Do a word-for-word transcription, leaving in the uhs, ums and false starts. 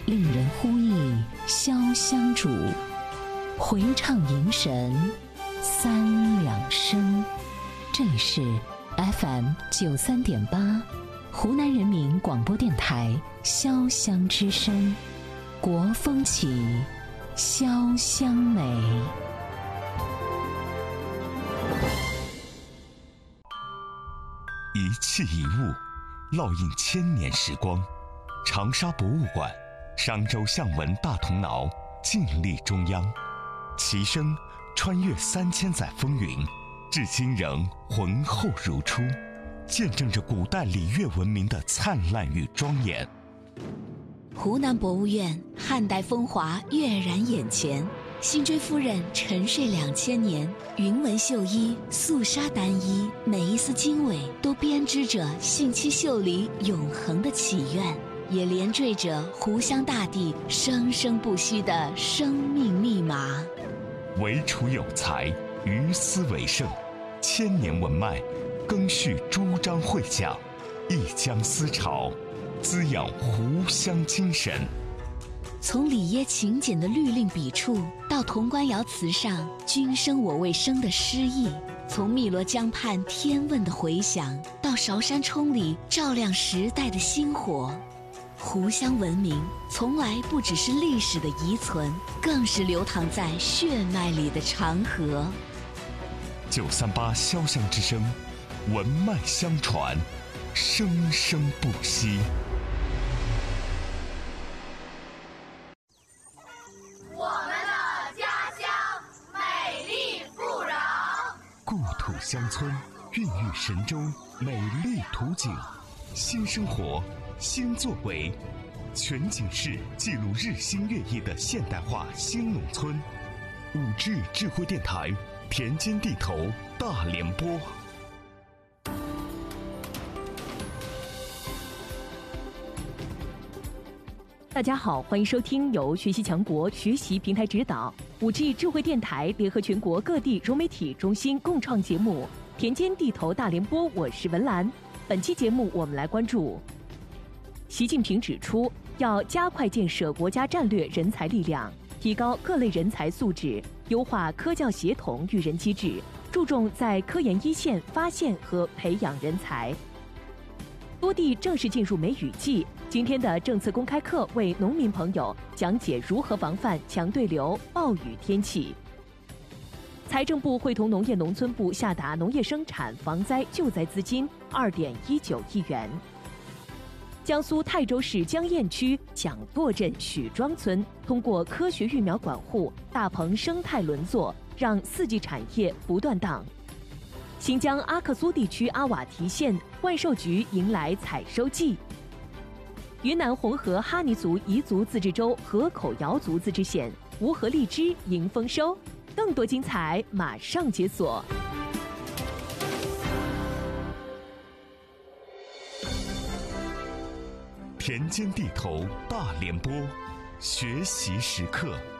令人呼忆潇湘主，回唱迎神三两声。这里是 F M 九三点八，湖南人民广播电台潇湘之声，国风起，潇湘美。 一器一物，烙印千年时光。长沙博物馆，商周象纹大铜挠，静立中央，其声穿越三千载风云，至今仍浑厚如初，见证着古代礼乐文明的灿烂与庄严。 湖南博物院汉代风华跃然眼前，辛追夫人沉睡两千年，云纹绣衣，素纱单衣，每一丝经纬都编织着信息秀里永恒的祈愿，也连缀着湖湘大地生生不息的生命密码。 惟楚有才，于斯为盛，千年文脉，更续诸章会讲，一江思潮，滋养湖湘精神。 从里耶勤俭的律令笔触，到潼关窑瓷上君生我未生的诗意，从汨罗江畔天问的回响，到韶山冲里照亮时代的星火，湖湘文明从来不只是历史的遗存，更是流淌在血脉里的长河。 九三八潇湘之声，文脉相传，生生不息。 我们的家乡美丽富饶， 故土乡村孕育神州美丽图景，新生活，新作为，全景式记录日新月异的现代化新农村。五 G 智慧电台，田间地头大联播。 大家好，欢迎收听由学习强国学习平台指导 五 G 智慧电台联合全国各地融媒体中心共创节目《田间地头大联播》，我是文兰。本期节目我们来关注，习近平指出，要加快建设国家战略人才力量，提高各类人才素质，优化科教协同育人机制，注重在科研一线发现和培养人才。多地正式进入梅雨季，今天的政策公开课为农民朋友讲解如何防范强对流、暴雨天气。财政部会同农业农村部下达农业生产防灾救灾资金 二点一九亿元。江苏泰州市江堰区蒋垛镇许庄村通过科学育苗管护、大棚生态轮作，让四季产业不断档。新疆阿克苏地区阿瓦提县万寿菊迎来采收季。云南红河哈尼族彝族自治州河口瑶族自治县无核荔枝迎丰收，更多精彩马上解锁。 田间地头大联播，学习时刻。